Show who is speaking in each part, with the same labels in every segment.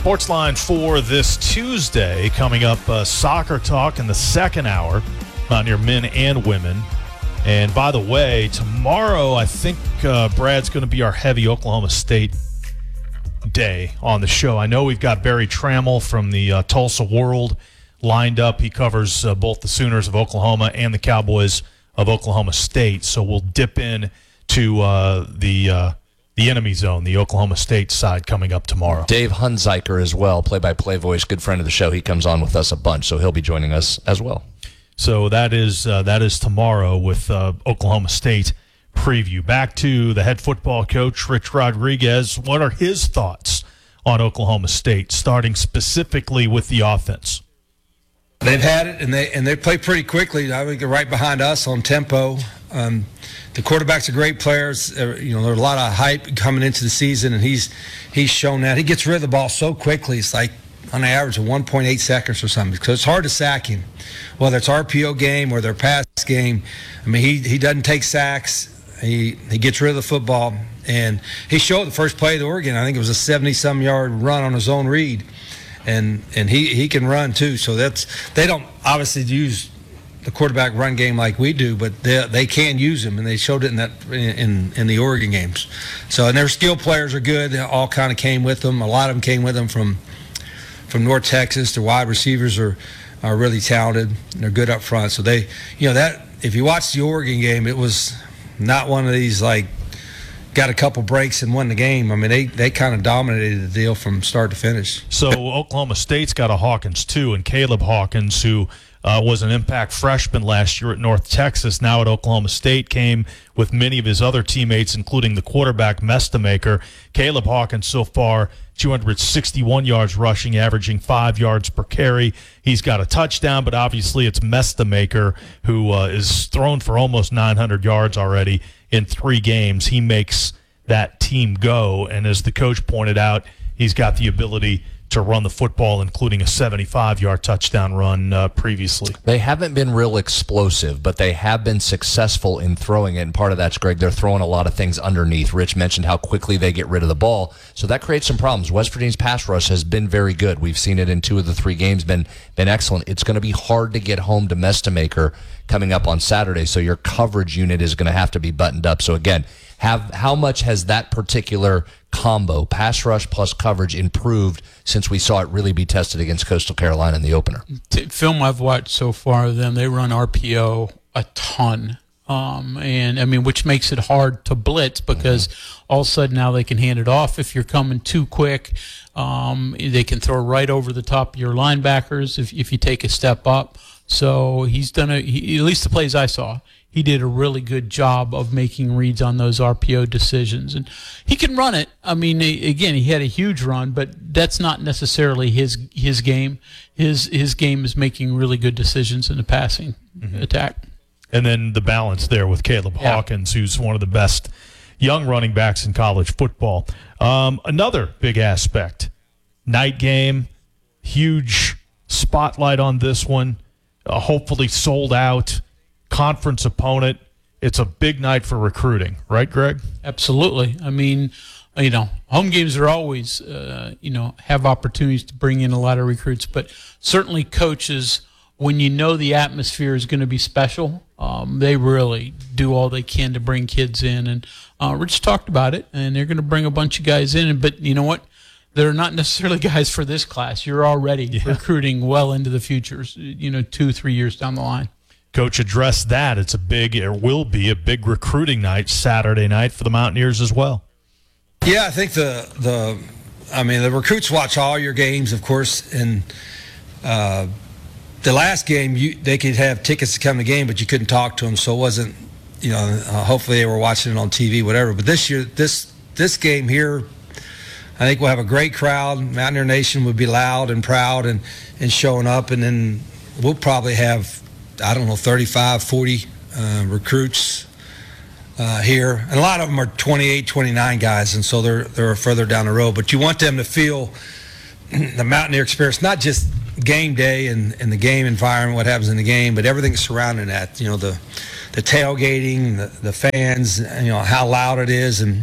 Speaker 1: Sportsline for this Tuesday. Coming up, soccer talk in the second hour, Mountaineer men and women. And by the way, tomorrow I think Brad's going to be our heavy Oklahoma State day on the show. I know we've got Barry Trammell from the Tulsa World lined up. He covers both the Sooners of Oklahoma and the Cowboys of Oklahoma State. So we'll dip in to the enemy zone, the Oklahoma State side, coming up tomorrow.
Speaker 2: Dave Hunziker as well, play-by-play voice, good friend of the show. He comes on with us a bunch, so he'll be joining us as well.
Speaker 1: So that is tomorrow with Oklahoma State preview. Back to the head football coach, Rich Rodriguez. What are his thoughts on Oklahoma State, starting specifically with the offense?
Speaker 3: They've had it, and they play pretty quickly. I think they're right behind us on tempo. The quarterback's a great player. There's a lot of hype coming into the season, and he's shown that. He gets rid of the ball so quickly. It's like on average of 1.8 seconds or something. So it's hard to sack him, whether it's RPO game or their pass game. I mean, he doesn't take sacks. He gets rid of the football, and he showed the first play of the Oregon. I think it was a 70-some yard run on his own read. And he can run too, so they don't obviously use the quarterback run game like we do, but they can use him, and they showed it in the Oregon games. So, and their skill players are good. They all kind of came with them. A lot of them came with them from North Texas. Their wide receivers are really talented. And they're good up front. So that if you watch the Oregon game, it was not one of these like got a couple breaks and won the game. I mean, they kind of dominated the deal from start to finish.
Speaker 1: So Oklahoma State's got a Hawkins too, and Caleb Hawkins, who was an impact freshman last year at North Texas, now at Oklahoma State, came with many of his other teammates, including the quarterback, Mestamaker. Caleb Hawkins so far, 261 yards rushing, averaging 5 yards per carry. He's got a touchdown, but obviously it's Mestamaker, who is thrown for almost 900 yards already in 3 games. He makes that team go, and as the coach pointed out, he's got the ability to run the football, including a 75-yard touchdown run previously.
Speaker 2: They haven't been real explosive, but they have been successful in throwing it, and part of that's, Greg, they're throwing a lot of things underneath. Rich mentioned how quickly they get rid of the ball, so that creates some problems. West Virginia's pass rush has been very good. We've seen it in 2 of the 3 games, been excellent. It's going to be hard to get home to Mestamaker coming up on Saturday, so your coverage unit is going to have to be buttoned up. So again, how much has that particular combo, pass rush plus coverage, improved since we saw it really be tested against Coastal Carolina in the opener?
Speaker 4: Film I've watched so far of them, they run RPO a ton. And I mean, which makes it hard to blitz because all of a sudden now they can hand it off if you're coming too quick. They can throw right over the top of your linebackers if you take a step up. So he's done at least the plays I saw, he did a really good job of making reads on those RPO decisions. And he can run it. I mean, again, he had a huge run, but that's not necessarily his game. His game is making really good decisions in the passing attack.
Speaker 1: And then the balance there with Caleb Hawkins, who's one of the best young running backs in college football. Another big aspect, night game, huge spotlight on this one, hopefully sold out. Conference opponent. It's a big night for recruiting, right, Greg?
Speaker 4: Absolutely. I mean, home games are always, have opportunities to bring in a lot of recruits, but certainly coaches, when you know the atmosphere is going to be special, they really do all they can to bring kids in. And Rich talked about it, and they're going to bring a bunch of guys in, but you know what? They're not necessarily guys for this class. You're already recruiting well into the future, 2-3 years down the line.
Speaker 1: Coach addressed that. It will be a big recruiting night Saturday night for the Mountaineers as well.
Speaker 3: Yeah, I think the recruits watch all your games, of course, and the last game they could have tickets to come to the game, but you couldn't talk to them, so it wasn't, hopefully they were watching it on TV, whatever. But this year, this game here, I think we'll have a great crowd. Mountaineer Nation would be loud and proud and showing up, and then we'll probably have 35, 40 recruits here. And a lot of them are 28, 29 guys, and so they're further down the road. But you want them to feel the Mountaineer experience, not just game day and the game environment, what happens in the game, but everything surrounding that. The tailgating, the fans, how loud it is, and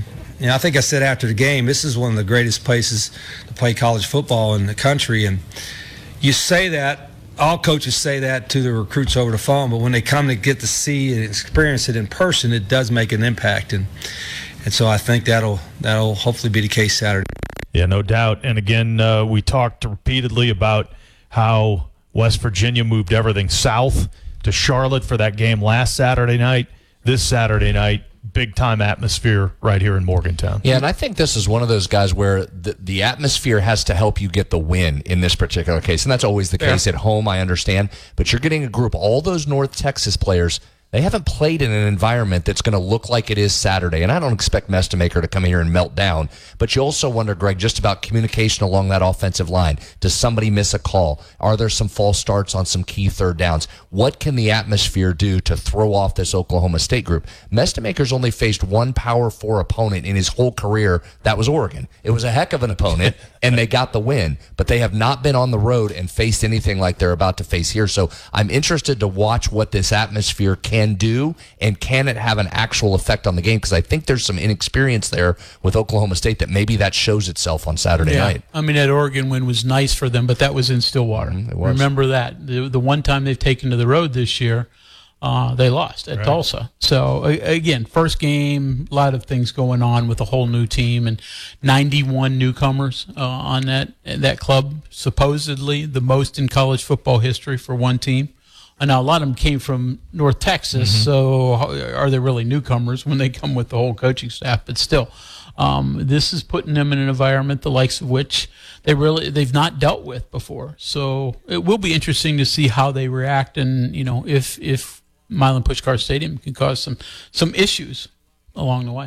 Speaker 3: I think I said after the game, this is one of the greatest places to play college football in the country. And you say that, all coaches say that to the recruits over the phone, but when they come to get to see and experience it in person, it does make an impact. And so I think that'll hopefully be the case Saturday.
Speaker 1: Yeah, no doubt. And again, we talked repeatedly about how West Virginia moved everything south to Charlotte for that game last Saturday night. This Saturday night, big-time atmosphere right here in Morgantown.
Speaker 2: Yeah, and I think this is one of those guys where the atmosphere has to help you get the win in this particular case. And that's always the case at home, I understand. But you're getting a group, all those North Texas players, they haven't played in an environment that's going to look like it is Saturday. And I don't expect Mestemaker to come here and melt down. But you also wonder, Greg, just about communication along that offensive line. Does somebody miss a call? Are there some false starts on some key third downs? What can the atmosphere do to throw off this Oklahoma State group? Mestemaker's only faced one Power 4 opponent in his whole career. That was Oregon. It was a heck of an opponent, and they got the win. But they have not been on the road and faced anything like they're about to face here. So I'm interested to watch what this atmosphere can do, and can it have an actual effect on the game? Because I think there's some inexperience there with Oklahoma State that maybe that shows itself on Saturday night.
Speaker 4: I mean, that Oregon win was nice for them, but that was in Stillwater.
Speaker 2: It was.
Speaker 4: Remember that. The one time they've taken to the road this year, they lost at Tulsa. So, again, first game, a lot of things going on with a whole new team, and 91 newcomers on that club, supposedly the most in college football history for one team. Now, a lot of them came from North Texas, so are they really newcomers when they come with the whole coaching staff? But still, this is putting them in an environment the likes of which they've not dealt with before. So it will be interesting to see how they react, and if Milan Puskar Stadium can cause some issues along the way.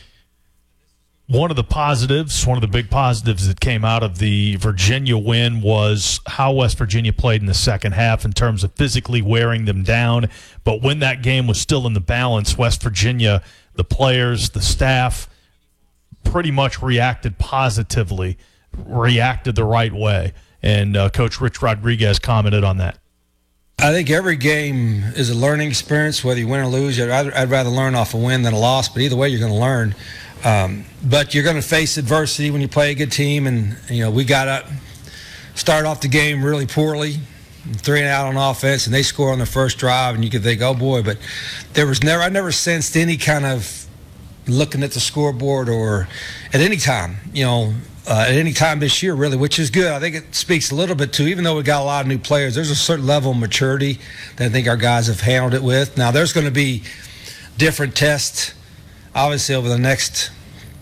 Speaker 1: One of the big positives that came out of the Virginia win was how West Virginia played in the second half in terms of physically wearing them down. But when that game was still in the balance, West Virginia, the players, the staff, pretty much reacted positively, reacted the right way. And Coach Rich Rodriguez commented on that.
Speaker 3: I think every game is a learning experience, whether you win or lose. I'd rather learn off a win than a loss, but either way you're going to learn. But you're going to face adversity when you play a good team, and we got to start off the game really poorly, 3 and out on offense, and they score on the first drive, and you could think, oh boy. But I never sensed any kind of looking at the scoreboard or at any time, at any time this year, really, which is good. I think it speaks a little bit to, even though we got a lot of new players, there's a certain level of maturity that I think our guys have handled it with. Now, there's going to be different tests, obviously, over the next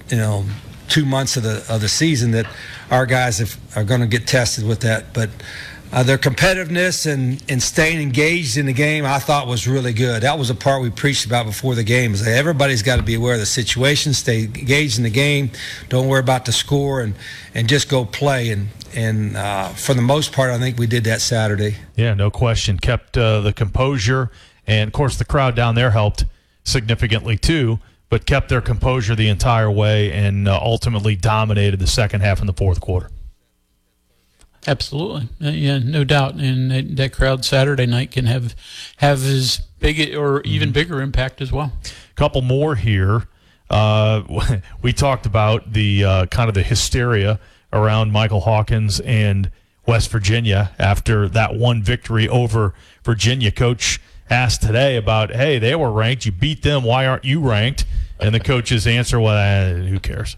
Speaker 3: 2 months of the season that our guys are going to get tested with that. But their competitiveness and staying engaged in the game, I thought was really good. That was a part we preached about before the game, is that everybody's got to be aware of the situation, stay engaged in the game, don't worry about the score, and just go play. And for the most part, I think we did that Saturday.
Speaker 1: Yeah, no question. Kept the composure, and of course the crowd down there helped significantly too, but kept their composure the entire way and ultimately dominated the second half in the fourth quarter.
Speaker 4: Absolutely. Yeah, no doubt. And that crowd Saturday night can have as big or even bigger impact as well.
Speaker 1: Couple more here. We talked about the kind of the hysteria around Michael Hawkins and West Virginia after that one victory over Virginia. Coach asked today about, hey, they were ranked. You beat them. Why aren't you ranked? And the coach's answer was, who cares?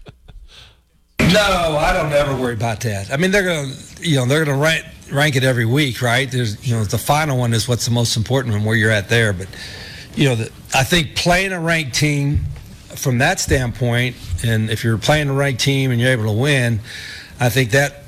Speaker 3: No, I don't ever worry about that. I mean, they're gonna rank it every week, right? There's the final one is what's the most important one, where you're at there. But I think playing a ranked team from that standpoint, and if you're playing a ranked team and you're able to win, I think that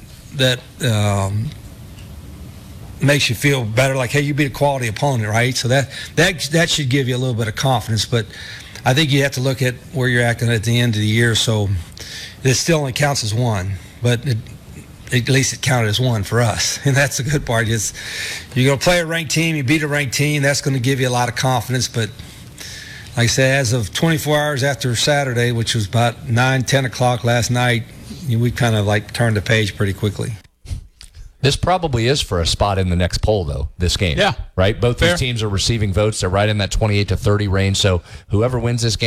Speaker 3: makes you feel better. Like, hey, you beat a quality opponent, right? So that should give you a little bit of confidence. But I think you have to look at where you're at at the end of the year. So it still only counts as one, but at least it counted as one for us. And that's the good part. Is you're going to play a ranked team, you beat a ranked team, that's going to give you a lot of confidence. But like I said, as of 24 hours after Saturday, which was about 9, 10 o'clock last night, we kind of turned the page pretty quickly.
Speaker 2: This probably is for a spot in the next poll, though, this game.
Speaker 4: Yeah.
Speaker 2: Right? Both
Speaker 4: Fair.
Speaker 2: these teams are receiving votes. They're right in that 28 to 30 range. So whoever wins this game